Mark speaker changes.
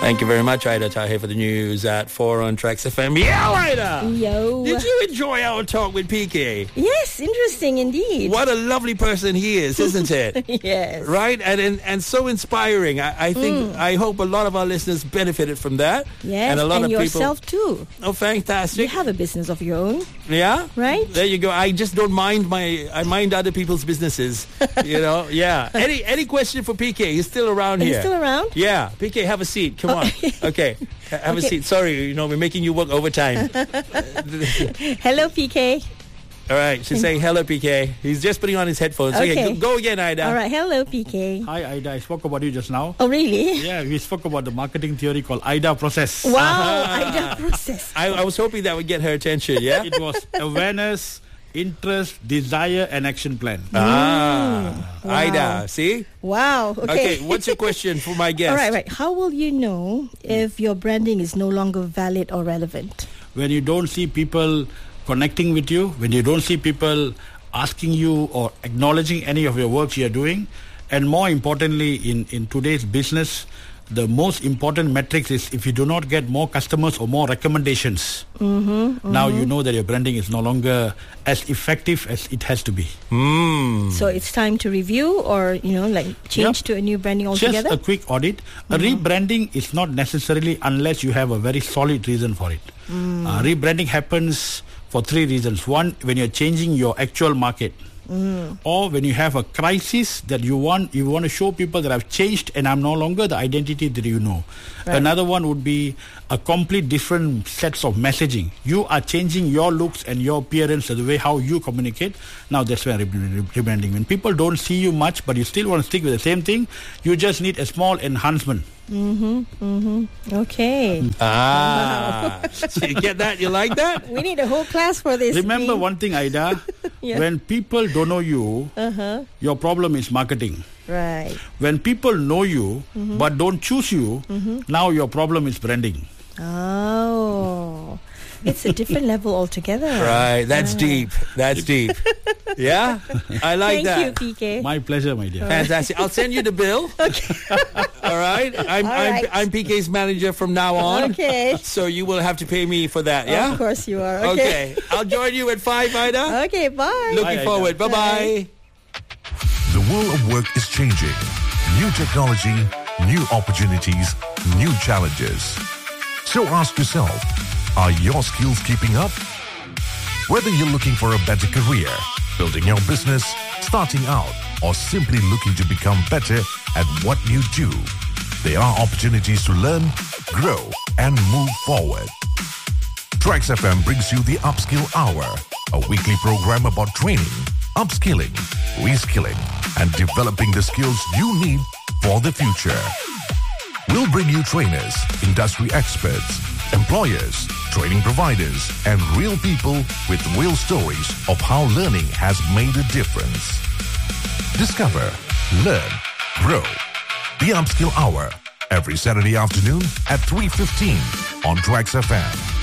Speaker 1: Thank you very much, Ida Tahir, for the news at 4 on Tracks FM. Yeah, Ida!
Speaker 2: Yo.
Speaker 1: Did you enjoy our talk with PK?
Speaker 2: Yes, interesting indeed.
Speaker 1: What a lovely person he is, isn't it?
Speaker 2: Yes.
Speaker 1: Right? And so inspiring. I think, I hope a lot of our listeners benefited from that.
Speaker 2: Yes,
Speaker 1: and a lot of
Speaker 2: yourself
Speaker 1: people,
Speaker 2: too.
Speaker 1: Oh, fantastic.
Speaker 2: You have a business of your own.
Speaker 1: Yeah?
Speaker 2: Right?
Speaker 1: There you go. I just don't mind I mind other people's businesses. Yeah. Any question for PK? He's still around here.
Speaker 2: He's still around?
Speaker 1: Yeah. PK, have a seat. Come on. Okay. Have a seat. Sorry, we're making you work overtime.
Speaker 2: Hello, PK.
Speaker 1: All right. She's saying hello, PK. He's just putting on his headphones. Okay, go again, Ida.
Speaker 2: All right. Hello, PK.
Speaker 3: Hi, Ida. I spoke about you just now.
Speaker 2: Oh, really?
Speaker 3: Yeah, we spoke about the marketing theory called IDA process.
Speaker 2: Wow, IDA process.
Speaker 1: I was hoping that would get her attention, yeah?
Speaker 3: It was awareness, interest, desire, and action plan.
Speaker 2: Wow.
Speaker 1: IDA, see?
Speaker 2: Wow.
Speaker 1: Okay, what's your question for my guest?
Speaker 2: All right. How will you know if your branding is no longer valid or relevant?
Speaker 3: When you don't see people connecting with you, when you don't see people asking you or acknowledging any of your work you're doing, and more importantly, in today's business, the most important metrics is if you do not get more customers or more recommendations, now you know that your branding is no longer as effective as it has to be.
Speaker 2: So it's time to review or, change to a new branding altogether?
Speaker 3: Just a quick audit. A rebranding is not necessarily unless you have a very solid reason for it. Rebranding happens for 3 reasons. One, when you're changing your actual market. Or when you have a crisis that you want to show people that I've changed and I'm no longer the identity that you know. Right. Another one would be a complete different sets of messaging. You are changing your looks and your appearance, the way how you communicate. Now that's where rebranding. When people don't see you much but you still want to stick with the same thing, you just need a small enhancement.
Speaker 2: Okay.
Speaker 1: So you get that? You like that?
Speaker 2: We need a whole class for this.
Speaker 3: Remember one thing, Ida. When people don't know you, your problem is marketing.
Speaker 2: Right.
Speaker 3: When people know you but don't choose you, now your problem is branding.
Speaker 2: Oh. It's a different level altogether.
Speaker 1: Right. That's deep. That's deep. Yeah? I like that.
Speaker 2: Thank you, PK.
Speaker 3: My pleasure, my dear.
Speaker 1: Fantastic. I'll send you the bill.
Speaker 2: Okay.
Speaker 1: All right? I'm PK's manager from now on.
Speaker 2: Okay.
Speaker 1: So you will have to pay me for that, yeah?
Speaker 2: Of course you are.
Speaker 1: Okay. I'll join you at 5, Ida.
Speaker 2: Okay, bye.
Speaker 1: Looking forward. Bye-bye.
Speaker 4: The world of work is changing. New technology, new opportunities, new challenges. So ask yourself, are your skills keeping up? Whether you're looking for a better career, building your business, starting out, or simply looking to become better at what you do, there are opportunities to learn, grow, and move forward. Tracks FM brings you the Upskill Hour, a weekly program about training, upskilling, reskilling, and developing the skills you need for the future. We'll bring you trainers, industry experts, employers, training providers, and real people with real stories of how learning has made a difference. Discover, learn, grow. The Upskill Hour, every Saturday afternoon at 3:15 on Tracks FM.